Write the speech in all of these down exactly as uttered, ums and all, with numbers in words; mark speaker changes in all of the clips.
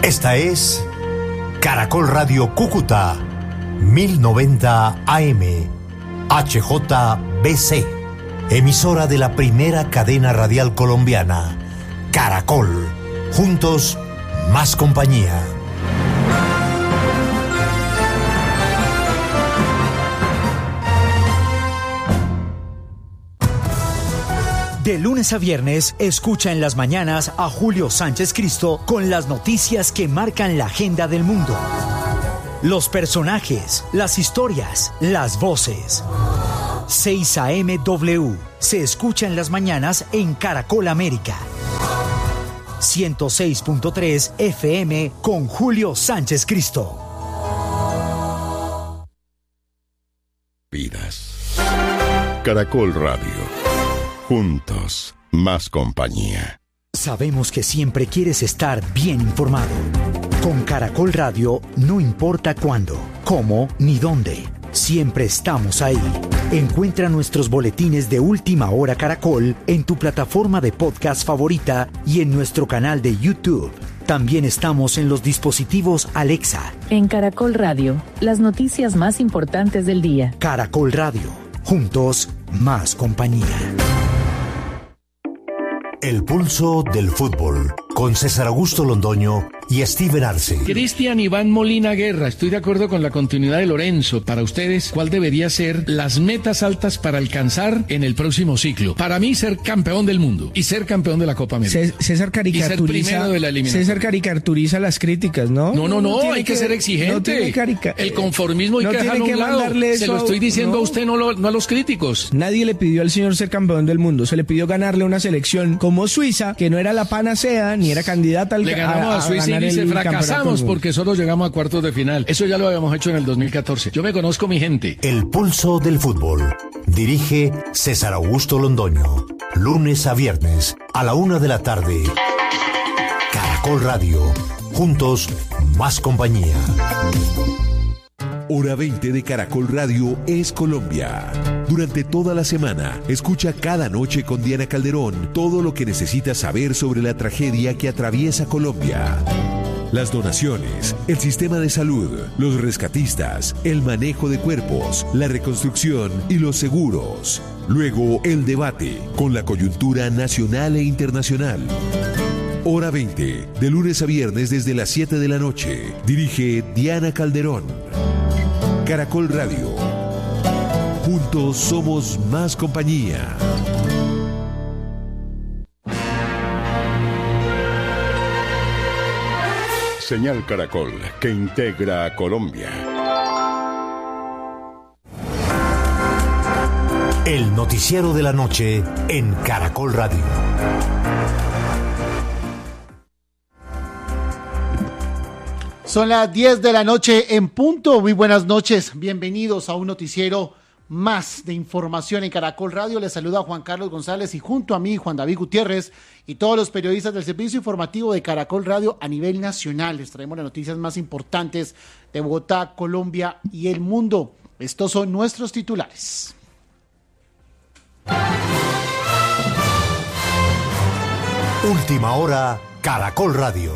Speaker 1: Esta es Caracol Radio Cúcuta, mil noventa A M, H J B C, emisora de la primera cadena radial colombiana, Caracol. Juntos, más compañía.
Speaker 2: De lunes a viernes, escucha en las mañanas a Julio Sánchez Cristo con las noticias que marcan la agenda del mundo. Los personajes, las historias, las voces. seis A M W se escucha en las mañanas en Caracol América. ciento seis punto tres F M con Julio Sánchez Cristo.
Speaker 3: Vidas. Caracol Radio. Juntos, más compañía.
Speaker 2: Sabemos que siempre quieres estar bien informado. Con Caracol Radio, no importa cuándo, cómo ni dónde, siempre estamos ahí. Encuentra nuestros boletines de Última Hora Caracol en tu plataforma de podcast favorita y en nuestro canal de YouTube. También estamos en los dispositivos Alexa.
Speaker 4: En Caracol Radio, las noticias más importantes del día.
Speaker 2: Caracol Radio, juntos, más compañía.
Speaker 1: El pulso del fútbol, con César Augusto Londoño y Steven Arce.
Speaker 5: Cristian Iván Molina Guerra, estoy de acuerdo con la continuidad de Lorenzo. Para ustedes, ¿cuál debería ser las metas altas para alcanzar en el próximo ciclo? Para mí, ser campeón del mundo y ser campeón de la Copa América.
Speaker 6: César caricaturiza,
Speaker 5: y ser primero de la eliminación.
Speaker 6: César caricaturiza las críticas, ¿no?
Speaker 5: No, no, no,
Speaker 6: no
Speaker 5: hay que, que ser exigente.
Speaker 6: No tiene carica-
Speaker 5: el conformismo hay
Speaker 6: no
Speaker 5: que dejarlo a un lado. Se lo estoy diciendo
Speaker 6: no.
Speaker 5: a usted, no, lo, no a los críticos.
Speaker 6: Nadie le pidió al señor ser campeón del mundo. Se le pidió ganarle una selección como Suiza, que no era la panacea, ni era candidata al
Speaker 5: Le ganamos a, a Suiza a y dice, fracasamos porque solo llegamos a cuartos de final. Eso ya lo habíamos hecho en el dos mil catorce. Yo me conozco mi gente.
Speaker 1: El pulso del fútbol. Dirige César Augusto Londoño. Lunes a viernes, a la una de la tarde. Caracol Radio. Juntos, más compañía.
Speaker 7: Hora veinte de Caracol Radio es Colombia. Durante toda la semana, escucha cada noche con Diana Calderón todo lo que necesitas saber sobre la tragedia que atraviesa Colombia. Las donaciones, el sistema de salud, los rescatistas, el manejo de cuerpos, la reconstrucción y los seguros. Luego, el debate con la coyuntura nacional e internacional. Hora veinte, de lunes a viernes desde las siete de la noche. Dirige Diana Calderón. Caracol Radio. Juntos somos más compañía.
Speaker 3: Señal Caracol, que integra a Colombia.
Speaker 1: El noticiero de la noche en Caracol Radio.
Speaker 8: Son las diez de la noche en punto. Muy buenas noches. Bienvenidos a un noticiero más de información en Caracol Radio. Les saluda Juan Carlos González y junto a mí, Juan David Gutiérrez y todos los periodistas del servicio informativo de Caracol Radio a nivel nacional. Les traemos las noticias más importantes de Bogotá, Colombia y el mundo. Estos son nuestros titulares.
Speaker 1: Última hora, Caracol Radio.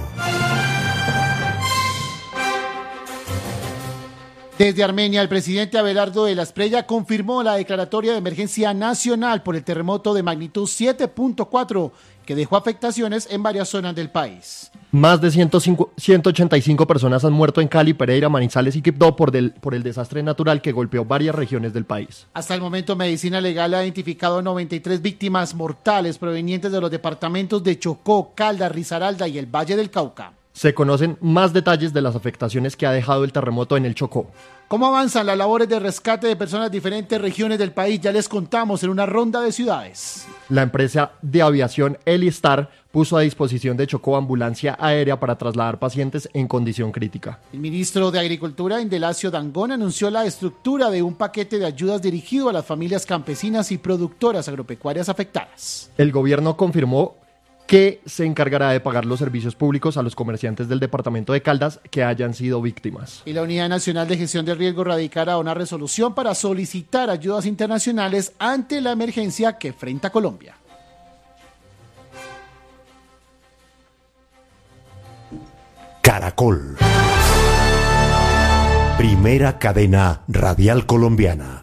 Speaker 8: Desde Armenia, el presidente Abelardo de la Espriella confirmó la declaratoria de emergencia nacional por el terremoto de magnitud siete punto cuatro que dejó afectaciones en varias zonas del país.
Speaker 9: Más de ciento ochenta y cinco personas han muerto en Cali, Pereira, Manizales y Quibdó por, del, por el desastre natural que golpeó varias regiones del país.
Speaker 8: Hasta el momento, Medicina Legal ha identificado noventa y tres víctimas mortales provenientes de los departamentos de Chocó, Caldas, Risaralda y el Valle del Cauca.
Speaker 9: Se conocen más detalles de las afectaciones que ha dejado el terremoto en el Chocó.
Speaker 8: ¿Cómo avanzan las labores de rescate de personas de diferentes regiones del país? Ya les contamos en una ronda de ciudades.
Speaker 9: La empresa de aviación Elistar puso a disposición de Chocó ambulancia aérea para trasladar pacientes en condición crítica.
Speaker 8: El ministro de Agricultura, Indelacio Dangond, anunció la estructura de un paquete de ayudas dirigido a las familias campesinas y productoras agropecuarias afectadas.
Speaker 9: El gobierno confirmó que se encargará de pagar los servicios públicos a los comerciantes del departamento de Caldas que hayan sido víctimas.
Speaker 8: Y la Unidad Nacional de Gestión de Riesgo radicará una resolución para solicitar ayudas internacionales ante la emergencia que enfrenta Colombia.
Speaker 1: Caracol. Primera cadena radial colombiana.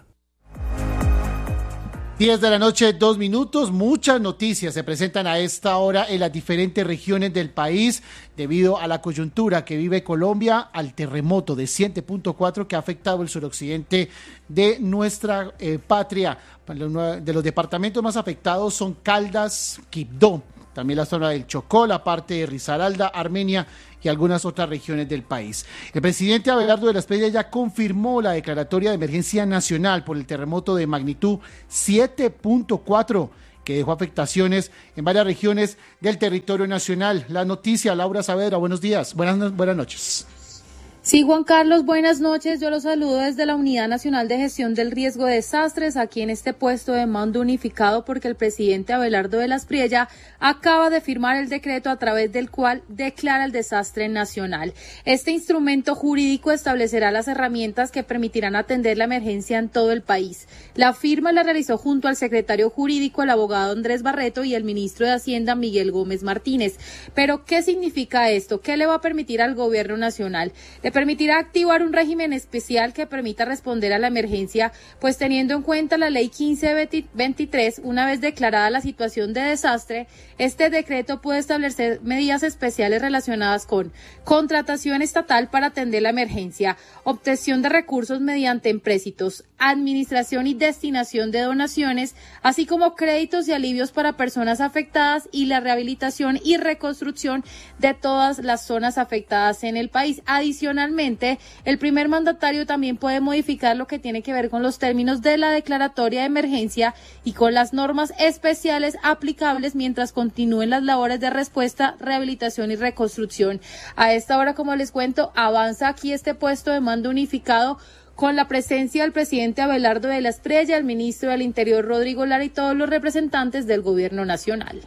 Speaker 8: diez de la noche, dos minutos. Muchas noticias se presentan a esta hora en las diferentes regiones del país debido a la coyuntura que vive Colombia, al terremoto de siete punto cuatro que ha afectado el suroccidente de nuestra eh, patria. De los departamentos más afectados son Caldas, Quibdó, también la zona del Chocó, la parte de Risaralda, Armenia y algunas otras regiones del país. El presidente Abelardo de la Espriella ya confirmó la declaratoria de emergencia nacional por el terremoto de magnitud siete punto cuatro que dejó afectaciones en varias regiones del territorio nacional. La noticia, Laura Saavedra, buenos días, buenas, buenas noches.
Speaker 10: Sí, Juan Carlos, buenas noches. Yo los saludo desde la Unidad Nacional de Gestión del Riesgo de Desastres, aquí en este puesto de mando unificado, porque el presidente Abelardo de la Espriella acaba de firmar el decreto a través del cual declara el desastre nacional. Este instrumento jurídico establecerá las herramientas que permitirán atender la emergencia en todo el país. La firma la realizó junto al secretario jurídico, el abogado Andrés Barreto, y el ministro de Hacienda, Miguel Gómez Martínez. Pero, ¿qué significa esto? ¿Qué le va a permitir al gobierno nacional? Le permitirá activar un régimen especial que permita responder a la emergencia, pues teniendo en cuenta la ley quince veintitrés, una vez declarada la situación de desastre, este decreto puede establecer medidas especiales relacionadas con contratación estatal para atender la emergencia, obtención de recursos mediante empréstitos, administración y destinación de donaciones, así como créditos y alivios para personas afectadas y la rehabilitación y reconstrucción de todas las zonas afectadas en el país. Adicionalmente, el primer mandatario también puede modificar lo que tiene que ver con los términos de la declaratoria de emergencia y con las normas especiales aplicables mientras continúen las labores de respuesta, rehabilitación y reconstrucción. A esta hora, como les cuento, avanza aquí este puesto de mando unificado con la presencia del presidente Abelardo de la Espriella, el ministro del Interior Rodrigo Lara y todos los representantes del gobierno nacional.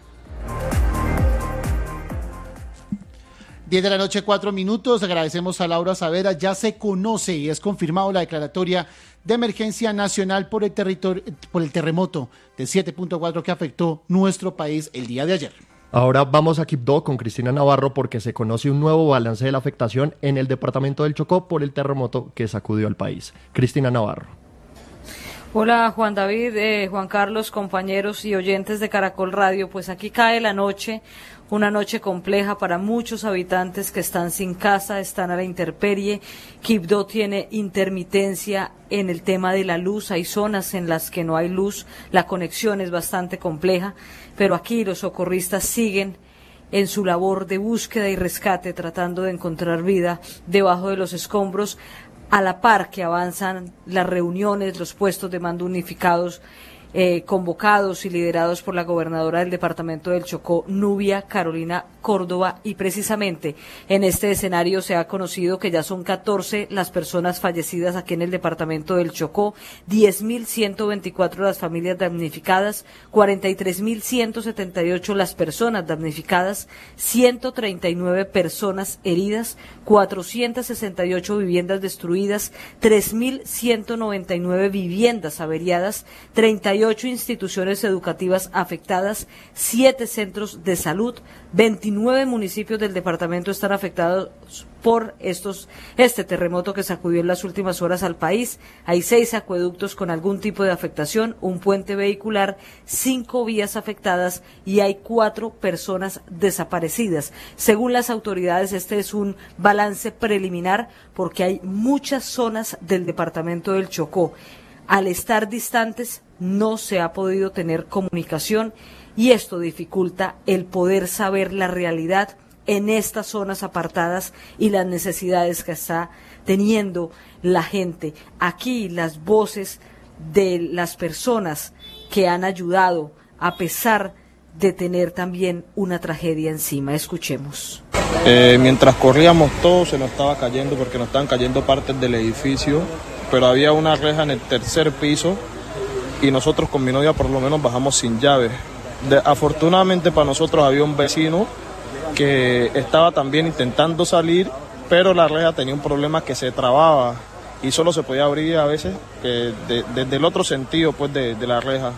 Speaker 8: diez de la noche, cuatro minutos. Agradecemos a Laura Saavedra. Ya se conoce y es confirmado la declaratoria de emergencia nacional por el territorio, por el terremoto de siete punto cuatro que afectó nuestro país el día de ayer.
Speaker 9: Ahora vamos a Quibdó con Cristina Navarro porque se conoce un nuevo balance de la afectación en el departamento del Chocó por el terremoto que sacudió al país. Cristina Navarro.
Speaker 11: Hola Juan David, eh, Juan Carlos, compañeros y oyentes de Caracol Radio. Pues aquí cae la noche, una noche compleja para muchos habitantes que están sin casa, están a la intemperie. Quibdó tiene intermitencia en el tema de la luz, hay zonas en las que no hay luz, la conexión es bastante compleja, pero aquí los socorristas siguen en su labor de búsqueda y rescate, tratando de encontrar vida debajo de los escombros, a la par que avanzan las reuniones, los puestos de mando unificados eh, convocados y liderados por la gobernadora del departamento del Chocó, Nubia Carolina Córdoba, y precisamente en este escenario se ha conocido que ya son catorce las personas fallecidas aquí en el departamento del Chocó, diez mil ciento veinticuatro las familias damnificadas, cuarenta y tres mil ciento setenta y ocho las personas damnificadas, ciento treinta y nueve personas heridas, cuatrocientas sesenta y ocho viviendas destruidas, tres mil ciento noventa y nueve viviendas averiadas, treinta y ocho instituciones educativas afectadas, siete centros de salud, veintinueve municipios del departamento están afectados por estos este terremoto que sacudió en las últimas horas al país. Hay seis acueductos con algún tipo de afectación, un puente vehicular, cinco vías afectadas y hay cuatro personas desaparecidas. Según las autoridades, este es un balance preliminar porque hay muchas zonas del departamento del Chocó. Al estar distantes, no se ha podido tener comunicación y esto dificulta el poder saber la realidad en estas zonas apartadas y las necesidades que está teniendo la gente. Aquí las voces de las personas que han ayudado a pesar de tener también una tragedia encima. Escuchemos.
Speaker 12: Eh, mientras corríamos todo se nos estaba cayendo porque nos estaban cayendo partes del edificio, pero había una reja en el tercer piso y nosotros con mi novia por lo menos bajamos sin llave. De, afortunadamente para nosotros había un vecino que estaba también intentando salir, pero la reja tenía un problema que se trababa y solo se podía abrir a veces eh, de, desde el otro sentido pues de, de la reja.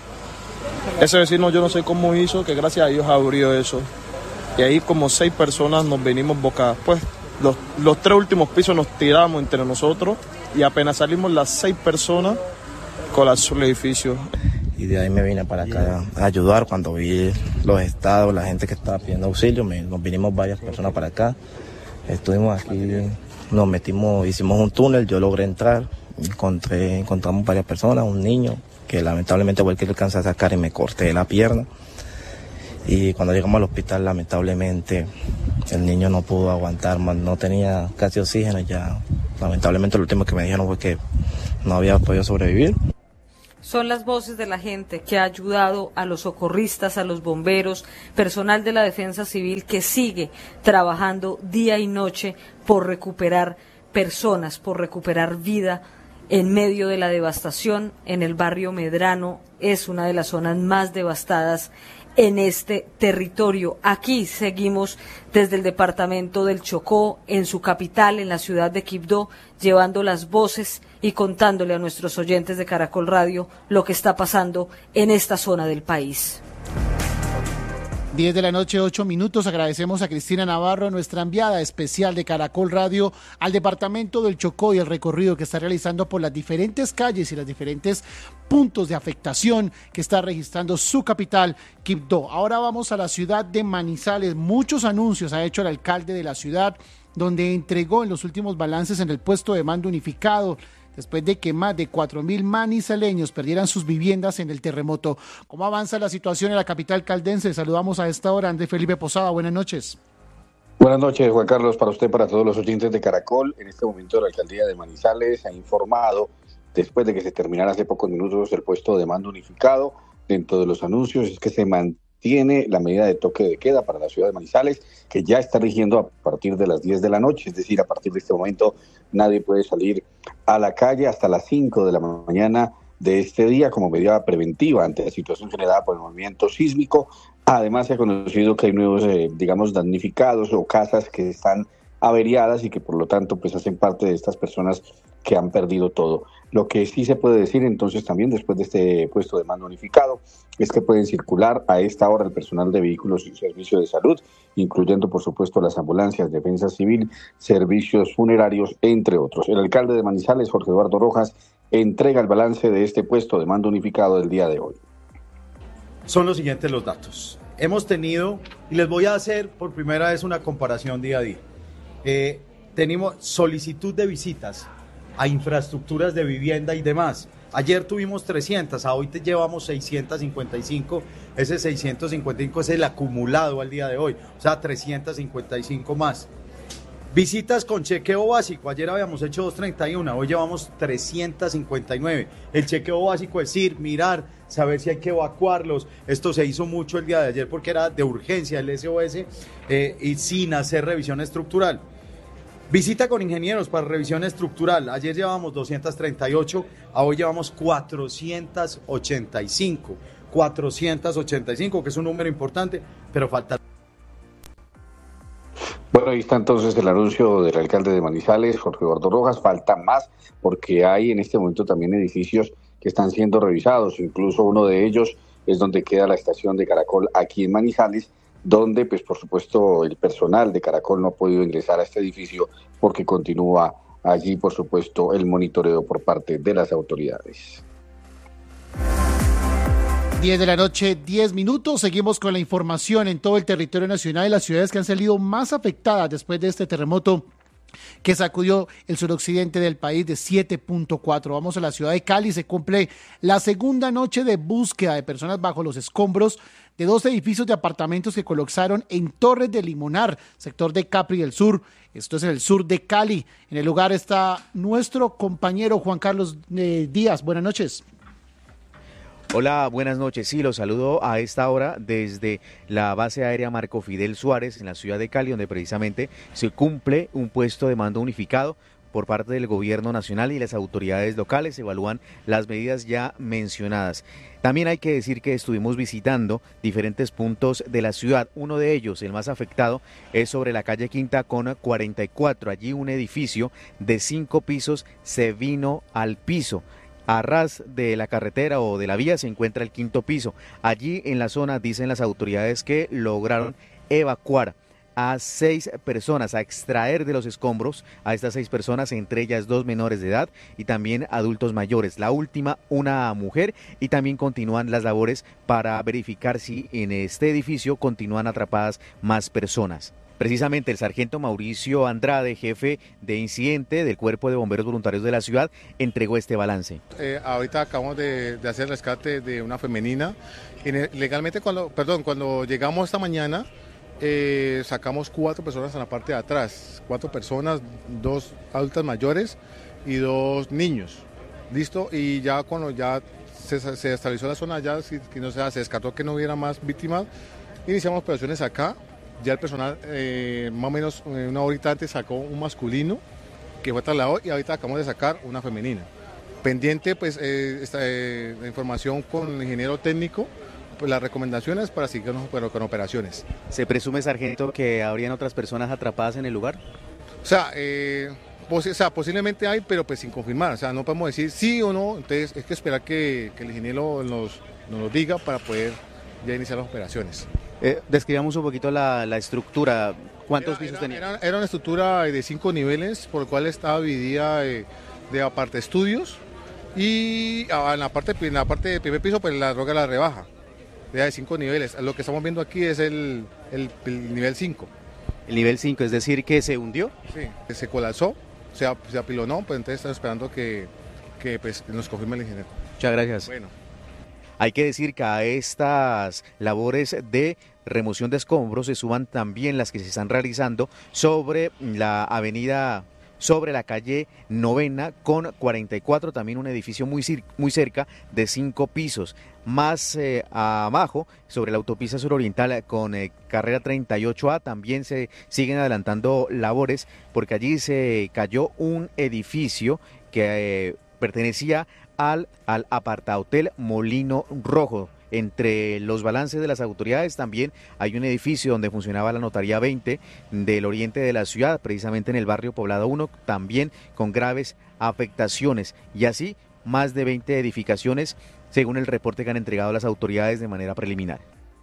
Speaker 12: Ese vecino yo no sé cómo hizo, que gracias a Dios abrió eso. Y ahí como seis personas nos venimos boca, pues los, los tres últimos pisos nos tiramos entre nosotros y apenas salimos las seis personas, colapsó el edificio.
Speaker 13: Y de ahí me vine para acá a ayudar. Cuando vi los estados, la gente que estaba pidiendo auxilio, me, nos vinimos varias personas para acá. Estuvimos aquí, nos metimos, hicimos un túnel, yo logré entrar, encontré, encontramos varias personas, un niño que lamentablemente fue el que alcancé a sacar y me corté la pierna. Y cuando llegamos al hospital, lamentablemente, el niño no pudo aguantar más, no tenía casi oxígeno ya. Lamentablemente lo último que me dijeron fue que no había podido sobrevivir.
Speaker 11: Son las voces de la gente que ha ayudado a los socorristas, a los bomberos, personal de la defensa civil que sigue trabajando día y noche por recuperar personas, por recuperar vida en medio de la devastación. En el barrio Medrano es una de las zonas más devastadas en este territorio. Aquí seguimos desde el departamento del Chocó, en su capital, en la ciudad de Quibdó, llevando las voces y contándole a nuestros oyentes de Caracol Radio lo que está pasando en esta zona del país.
Speaker 8: diez de la noche, ocho minutos. Agradecemos a Cristina Navarro, nuestra enviada especial de Caracol Radio al departamento del Chocó y el recorrido que está realizando por las diferentes calles y los diferentes puntos de afectación que está registrando su capital, Quibdó. Ahora vamos a la ciudad de Manizales. Muchos anuncios ha hecho el alcalde de la ciudad, donde entregó en los últimos balances en el puesto de mando unificado, después de que más de cuatro mil manizaleños perdieran sus viviendas en el terremoto. ¿Cómo avanza la situación en la capital caldense? Saludamos a esta hora a Andrés Felipe Posada. Buenas noches.
Speaker 14: Buenas noches, Juan Carlos, para usted, para todos los oyentes de Caracol. En este momento la alcaldía de Manizales ha informado, después de que se terminara hace pocos minutos el puesto de mando unificado, dentro de los anuncios es que se mantiene la medida de toque de queda para la ciudad de Manizales, que ya está rigiendo a partir de las diez de la noche, es decir, a partir de este momento nadie puede salir a la calle hasta las cinco de la mañana de este día como medida preventiva ante la situación generada por el movimiento sísmico. Además, se ha conocido que hay nuevos, eh, digamos, damnificados o casas que están averiadas y que por lo tanto pues hacen parte de estas personas que han perdido todo. Lo que sí se puede decir entonces también después de este puesto de mando unificado es que pueden circular a esta hora el personal de vehículos y servicios de salud, incluyendo por supuesto las ambulancias, defensa civil, servicios funerarios, entre otros. El alcalde de Manizales, Jorge Eduardo Rojas, entrega el balance de este puesto de mando unificado del día de hoy.
Speaker 15: Son los siguientes los datos. Hemos tenido, y les voy a hacer por primera vez una comparación día a día. Eh, tenemos solicitud de visitas a infraestructuras de vivienda y demás. Ayer tuvimos trescientas, a hoy te llevamos seiscientos cincuenta y cinco, ese seiscientos cincuenta y cinco es el acumulado al día de hoy, o sea, trescientos cincuenta y cinco más. Visitas con chequeo básico, ayer habíamos hecho doscientos treinta y uno, hoy llevamos trescientos cincuenta y nueve. El chequeo básico es ir, mirar, saber si hay que evacuarlos. Esto se hizo mucho el día de ayer porque era de urgencia el S O S eh, y sin hacer revisión estructural. Visita con ingenieros para revisión estructural. Ayer llevábamos doscientos treinta y ocho, a hoy llevamos cuatrocientos ochenta y cinco. cuatrocientos ochenta y cinco, que es un número importante, pero falta.
Speaker 14: Bueno, ahí está entonces el anuncio del alcalde de Manizales, Jorge Eduardo Rojas. Falta más porque hay en este momento también edificios que están siendo revisados. Incluso uno de ellos es donde queda la estación de Caracol aquí en Manizales, donde pues por supuesto el personal de Caracol no ha podido ingresar a este edificio porque continúa allí por supuesto el monitoreo por parte de las autoridades.
Speaker 8: diez de la noche, diez minutos. Seguimos con la información en todo el territorio nacional y las ciudades que han salido más afectadas después de este terremoto que sacudió el suroccidente del país de siete punto cuatro. Vamos a la ciudad de Cali. Se cumple la segunda noche de búsqueda de personas bajo los escombros de dos edificios de apartamentos que colapsaron en Torres de Limonar, sector de Capri del Sur. Esto es en el sur de Cali. En el lugar está nuestro compañero Juan Carlos eh, Díaz. Buenas noches.
Speaker 16: Hola, buenas noches. Sí, los saludo a esta hora desde la base aérea Marco Fidel Suárez en la ciudad de Cali, donde precisamente se cumple un puesto de mando unificado por parte del gobierno nacional y las autoridades locales. Evalúan las medidas ya mencionadas. También hay que decir que estuvimos visitando diferentes puntos de la ciudad. Uno de ellos, el más afectado, es sobre la calle Quinta con cuarenta y cuatro. Allí un edificio de cinco pisos se vino al piso. A ras de la carretera o de la vía se encuentra el quinto piso. Allí en la zona dicen las autoridades que lograron evacuar a seis personas, a extraer de los escombros a estas seis personas, entre ellas dos menores de edad y también adultos mayores. La última, una mujer, y también continúan las labores para verificar si en este edificio continúan atrapadas más personas. Precisamente el sargento Mauricio Andrade, jefe de incidente del Cuerpo de Bomberos Voluntarios de la ciudad, entregó este balance.
Speaker 17: Eh, ahorita acabamos de, de hacer el rescate de una femenina. Legalmente, cuando, perdón, cuando llegamos esta mañana, eh, sacamos cuatro personas en la parte de atrás. Cuatro personas, dos adultas mayores y dos niños. ¿Listo? Y ya cuando ya se, se estabilizó la zona, ya si, no se, se descartó que no hubiera más víctimas, iniciamos operaciones acá. Ya el personal, eh, más o menos eh, una horita antes sacó un masculino que fue trasladado y ahorita acabamos de sacar una femenina. Pendiente, pues, eh, esta, eh, la información con el ingeniero técnico, pues las recomendaciones para seguir con, con operaciones.
Speaker 16: ¿Se presume, sargento, que habrían otras personas atrapadas en el lugar?
Speaker 17: O sea, eh, pos o sea, posiblemente hay, pero pues sin confirmar. O sea, no podemos decir sí o no, entonces hay que esperar que, que el ingeniero nos, nos lo diga para poder ya iniciar las operaciones.
Speaker 16: Eh, describamos un poquito la, la estructura. ¿Cuántos
Speaker 17: era,
Speaker 16: pisos
Speaker 17: era,
Speaker 16: tenía?
Speaker 17: Era, era una estructura de cinco niveles, por lo cual estaba dividida de, de aparte estudios y en la parte en la parte de primer piso pues la roca la rebaja, de cinco niveles. Lo que estamos viendo aquí es el, el, el nivel cinco.
Speaker 16: El nivel cinco, es decir, que se hundió.
Speaker 17: Sí, se colapsó, se, se apilonó, pues entonces estamos esperando que, que pues, nos confirme el ingeniero.
Speaker 16: Muchas gracias.
Speaker 17: Bueno.
Speaker 16: Hay que decir que a estas labores de remoción de escombros se suman también las que se están realizando sobre la avenida, sobre la calle Novena con cuarenta y cuatro, también un edificio muy, muy cerca de cinco pisos. Más eh, abajo, sobre la autopista suroriental con eh, carrera treinta y ocho A, también se siguen adelantando labores porque allí se cayó un edificio que eh, pertenecía al, al apartahotel Molino Rojo. Entre los balances de las autoridades también hay un edificio donde funcionaba la Notaría veinte del oriente de la ciudad, precisamente en el barrio Poblado uno, también con graves afectaciones. Y así, más de veinte edificaciones, según el reporte que han entregado las autoridades de manera preliminar.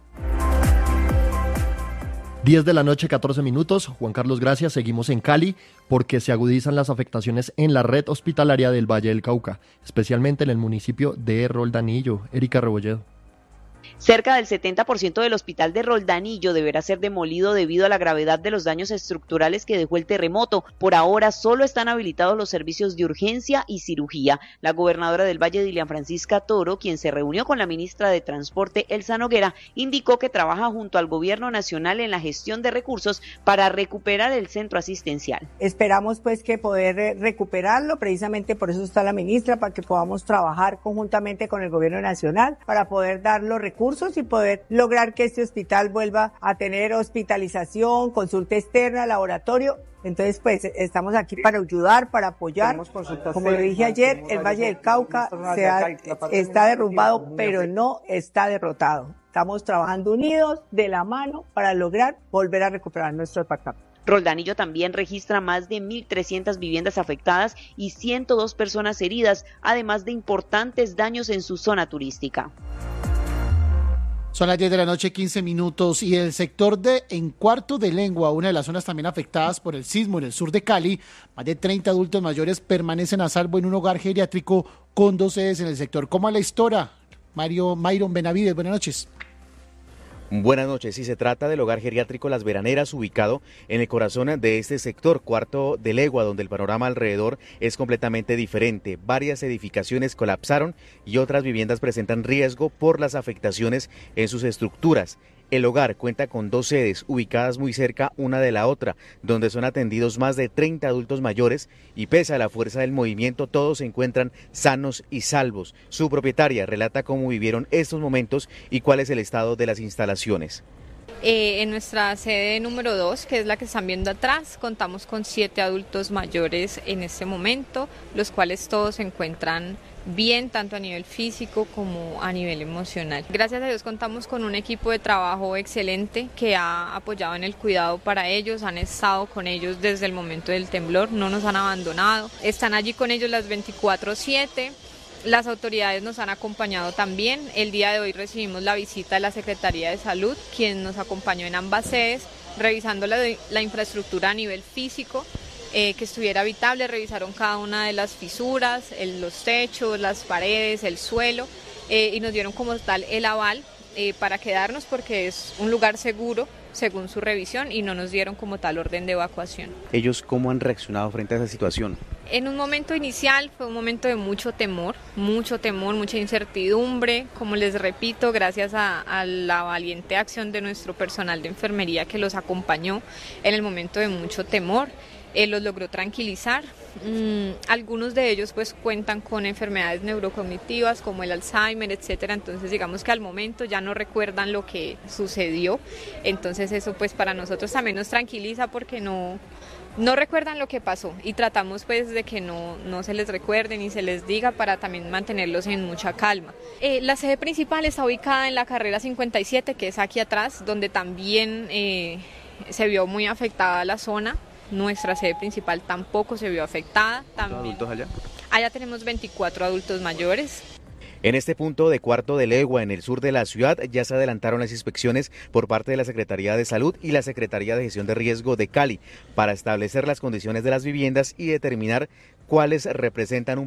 Speaker 9: diez de la noche, catorce minutos. Juan Carlos, gracias. Seguimos en Cali porque se agudizan las afectaciones en la red hospitalaria del Valle del Cauca, especialmente en el municipio de Roldanillo. Erika Rebolledo.
Speaker 18: Cerca del setenta por ciento del hospital de Roldanillo deberá ser demolido debido a la gravedad de los daños estructurales que dejó el terremoto. Por ahora solo están habilitados los servicios de urgencia y cirugía. La gobernadora del Valle, Dilian Francisca Toro, quien se reunió con la ministra de Transporte, Elsa Noguera, indicó que trabaja junto al gobierno nacional en la gestión de recursos para recuperar el centro asistencial.
Speaker 19: Esperamos pues que poder recuperarlo, precisamente por eso está la ministra, para que podamos trabajar conjuntamente con el gobierno nacional para poder dar los recursos y poder lograr que este hospital vuelva a tener hospitalización, consulta externa, laboratorio. Entonces, pues, estamos aquí para ayudar, para apoyar. Como lo dije ayer, el Valle del Cauca se ha, está derrumbado, pero no está derrotado. Estamos trabajando unidos, de la mano, para lograr volver a recuperar nuestro departamento.
Speaker 18: Roldanillo también registra más de mil trescientas viviendas afectadas y ciento dos personas heridas, además de importantes daños en su zona turística.
Speaker 8: Son las diez de la noche, quince minutos, y el sector de En Cuarto de Lengua, una de las zonas también afectadas por el sismo en el sur de Cali, más de treinta adultos mayores permanecen a salvo en un hogar geriátrico con dos sedes en el sector. ¿Cómo es la historia? Mario Mayron Benavides, buenas noches.
Speaker 16: Buenas noches, sí, se trata del hogar geriátrico Las Veraneras, ubicado en el corazón de este sector, Cuarto de Legua, donde el panorama alrededor es completamente diferente. Varias edificaciones colapsaron y otras viviendas presentan riesgo por las afectaciones en sus estructuras. El hogar cuenta con dos sedes ubicadas muy cerca una de la otra, donde son atendidos más de treinta adultos mayores y pese a la fuerza del movimiento, todos se encuentran sanos y salvos. Su propietaria relata cómo vivieron estos momentos y cuál es el estado de las instalaciones.
Speaker 20: Eh, en nuestra sede número dos, que es la que están viendo atrás, contamos con siete adultos mayores en este momento, los cuales todos se encuentran bien, tanto a nivel físico como a nivel emocional. Gracias a Dios contamos con un equipo de trabajo excelente que ha apoyado en el cuidado para ellos, han estado con ellos desde el momento del temblor, no nos han abandonado, están allí con ellos las veinticuatro siete. Las autoridades nos han acompañado también. El día de hoy recibimos la visita de la Secretaría de Salud, quien nos acompañó en ambas sedes revisando la, la infraestructura a nivel físico, eh, que estuviera habitable, revisaron cada una de las fisuras, el, los techos, las paredes, el suelo, eh, y nos dieron como tal el aval eh, para quedarnos porque es un lugar seguro según su revisión y no nos dieron como tal orden de evacuación.
Speaker 16: ¿Ellos cómo han reaccionado frente a esa situación?
Speaker 20: En un momento inicial fue un momento de mucho temor, mucho temor, mucha incertidumbre, como les repito, gracias a, a la valiente acción de nuestro personal de enfermería que los acompañó en el momento de mucho temor. Él los logró tranquilizar. Mm, algunos de ellos pues cuentan con enfermedades neurocognitivas como el Alzheimer, etcétera. Entonces digamos que al momento ya no recuerdan lo que sucedió. Entonces eso pues para nosotros también nos tranquiliza porque no, no recuerdan lo que pasó y tratamos pues de que no, no se les recuerde ni se les diga para también mantenerlos en mucha calma. Eh, la sede principal está ubicada en la carrera cincuenta y siete, que es aquí atrás, donde también eh, se vio muy afectada la zona. Nuestra sede principal tampoco se vio afectada.
Speaker 16: ¿Cuántos adultos allá?
Speaker 20: Allá tenemos veinticuatro adultos mayores.
Speaker 16: En este punto de Cuarto de Legua, en el sur de la ciudad, ya se adelantaron las inspecciones por parte de la Secretaría de Salud y la Secretaría de Gestión de Riesgo de Cali para establecer las condiciones de las viviendas y determinar cuáles representan un